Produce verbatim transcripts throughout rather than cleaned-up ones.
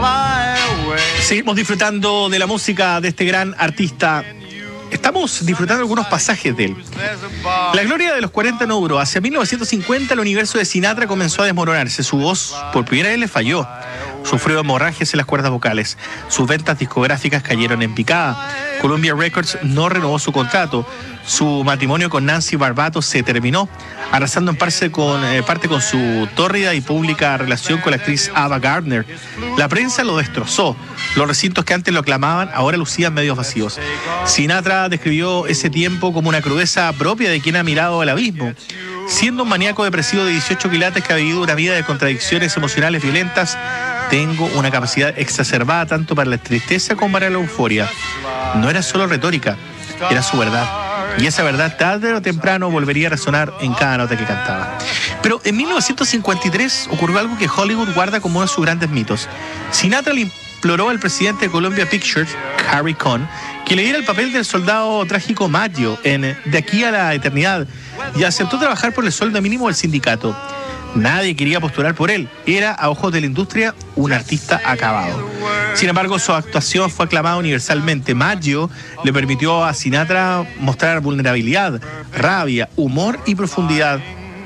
Seguimos disfrutando de la música de este gran artista. Estamos disfrutando algunos pasajes de él. La gloria de los cuarenta no duró. Hacia mil novecientos cincuenta el universo de Sinatra comenzó a desmoronarse. Su voz por primera vez le falló. Sufrió hemorragias en las cuerdas vocales. Sus ventas discográficas cayeron en picada. Columbia Records no renovó su contrato. Su matrimonio con Nancy Barbato se terminó, arrasando en parte con, eh, parte con su tórrida y pública relación con la actriz Ava Gardner. La prensa lo destrozó. Los recintos que antes lo aclamaban ahora lucían medios vacíos. Sinatra describió ese tiempo como una crudeza propia de quien ha mirado al abismo. Siendo un maníaco depresivo de dieciocho quilates que ha vivido una vida de contradicciones emocionales violentas, tengo una capacidad exacerbada tanto para la tristeza como para la euforia. No era solo retórica, era su verdad. Y esa verdad tarde o temprano volvería a resonar en cada nota que cantaba. Pero en mil novecientos cincuenta y tres ocurrió algo que Hollywood guarda como uno de sus grandes mitos. Sinatra le imploró al presidente de Columbia Pictures, Harry Cohn, que le diera el papel del soldado trágico Maggio en De aquí a la eternidad, y aceptó trabajar por el sueldo mínimo del sindicato. Nadie quería postular por él. Era, a ojos de la industria, un artista acabado. Sin embargo, su actuación fue aclamada universalmente. Maggio le permitió a Sinatra mostrar vulnerabilidad, rabia, humor y profundidad.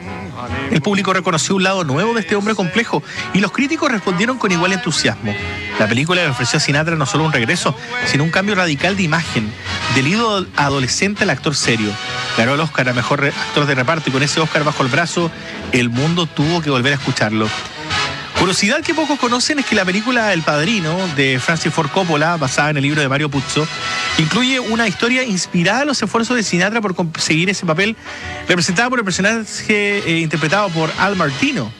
El público reconoció un lado nuevo de este hombre complejo y los críticos respondieron con igual entusiasmo. La película le ofreció a Sinatra no solo un regreso, sino un cambio radical de imagen, del ídolo adolescente al actor serio. Ganó el Oscar a mejor actor de reparto y con ese Oscar bajo el brazo, el mundo tuvo que volver a escucharlo. Curiosidad que pocos conocen es que la película El Padrino, de Francis Ford Coppola, basada en el libro de Mario Puzo, incluye una historia inspirada en los esfuerzos de Sinatra por conseguir ese papel, representada por el personaje eh, interpretado por Al Martino.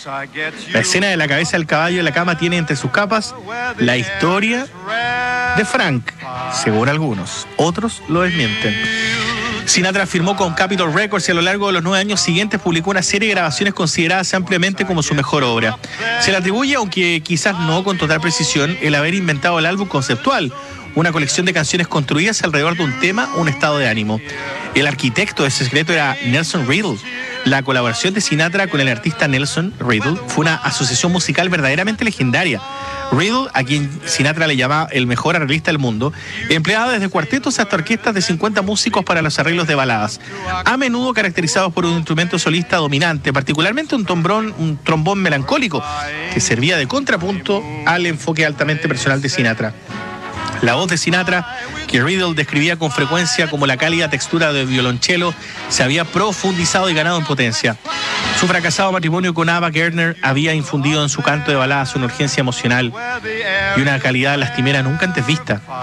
La escena de la cabeza del caballo en la cama tiene entre sus capas la historia de Frank, según algunos. Otros lo desmienten. Sinatra firmó con Capitol Records y a lo largo de los nueve años siguientes publicó una serie de grabaciones consideradas ampliamente como su mejor obra. Se le atribuye, aunque quizás no con total precisión, el haber inventado el álbum conceptual, una colección de canciones construidas alrededor de un tema o un estado de ánimo. El arquitecto de ese secreto era Nelson Riddle. La colaboración de Sinatra con el artista Nelson Riddle fue una asociación musical verdaderamente legendaria. Riddle, a quien Sinatra le llamaba el mejor arreglista del mundo, empleaba desde cuartetos hasta orquestas de cincuenta músicos para los arreglos de baladas, a menudo caracterizados por un instrumento solista dominante, particularmente un trombón, un trombón melancólico, que servía de contrapunto al enfoque altamente personal de Sinatra. La voz de Sinatra, que Riddle describía con frecuencia como la cálida textura de violonchelo, se había profundizado y ganado en potencia. Su fracasado matrimonio con Ava Gardner había infundido en su canto de baladas una urgencia emocional y una calidad lastimera nunca antes vista.